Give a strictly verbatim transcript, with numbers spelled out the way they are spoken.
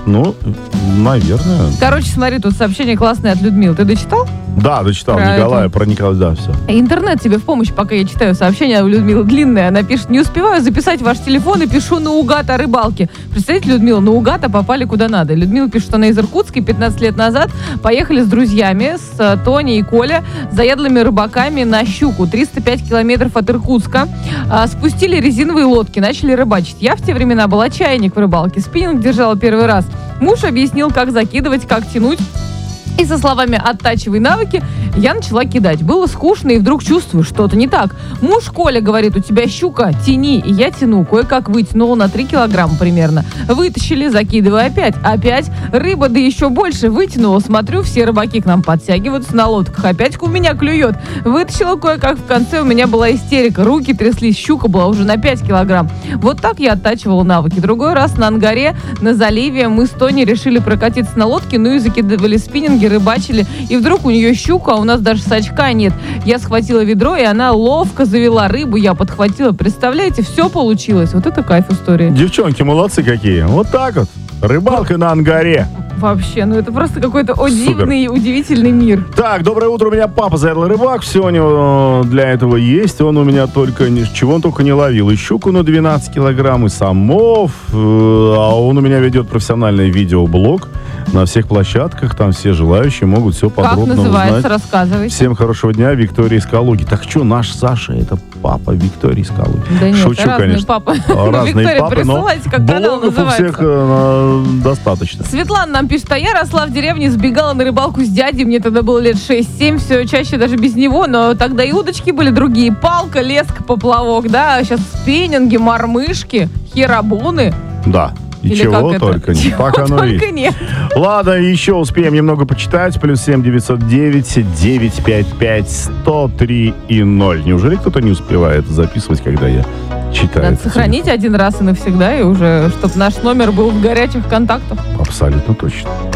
Ну, наверное. Короче, смотри, тут сообщение классное от Людмилы. Ты дочитал? Да, дочитал. Про Николая, это. про Николая, да, все. Интернет тебе в помощь, пока я читаю сообщение. У Людмилы длинное. Она пишет: не успеваю записать ваш телефон и пишу наугад о рыбалке. Представляете, Людмила, наугад, а попали куда надо. Людмила пишет, что она из Иркутска, и пятнадцать лет назад поехали с друзьями, с э, Тони и Коля, заядлыми рыбаками на щуку. триста пять километров от Иркутска. А, спустили резиновые лодки, начали рыбачить. Я в те времена была чайник в рыбалке. Спиннинг держала первый раз. Муж объяснил, как закидывать, как тянуть. И со словами «оттачивай навыки» я начала кидать. Было скучно, и вдруг чувствую, что-то не так. Муж Коля говорит: у тебя щука, тяни. И я тяну. Кое-как вытянула на три килограмма примерно. Вытащили, закидываю опять. Опять. Рыба, да еще больше. Вытянула. Смотрю, все рыбаки к нам подтягиваются на лодках. Опять у меня клюет. Вытащила кое-как. В конце у меня была истерика. Руки тряслись. Щука была уже на пять килограмм. Вот так я оттачивала навыки. Другой раз на Ангаре, на заливе, мы с Тони решили прокатиться на лодке, ну и закидывали спиннинги, рыбачили, и вдруг у нее щука, а у нас даже сачка нет. Я схватила ведро, и она ловко завела рыбу, я подхватила. Представляете, все получилось. Вот это кайф истории. Девчонки, молодцы какие. Вот так вот. Рыбалка на Ангаре. Вообще, ну это просто какой-то о, дивный, удивительный мир. Так, доброе утро, у меня папа заядлый рыбак, все у него для этого есть, он у меня только, чего он только не ловил, и щуку на двенадцать килограмм, и самов, а он у меня ведет профессиональный видеоблог на всех площадках, там все желающие могут все подробно как называется, узнать. Рассказывайте. Всем хорошего дня, Виктория из Калуги. Так что, наш Саша, это папа Виктории из Калуги. Да нет, шучу, разные конечно. папы. Разные Виктория, папы, но присылайте, как канал блогов у называется. всех э, достаточно. Светлана нам пишет: а я росла в деревне, сбегала на рыбалку с дядей, мне тогда было лет шесть-семь, все чаще даже без него, но тогда и удочки были другие. Палка, леска, поплавок, да, сейчас спиннинги, мормышки, херабуны. Да. И Или чего как только это? не. Чего Так оно только и. нет. Ладно, еще успеем немного почитать. Плюс семь девятьсот девять девятьсот пятьдесят пять сто три и ноль. Неужели кто-то не успевает записывать, когда я читаю? Надо сохранить один раз и навсегда, и уже, чтобы наш номер был в горячих контактах. Абсолютно точно.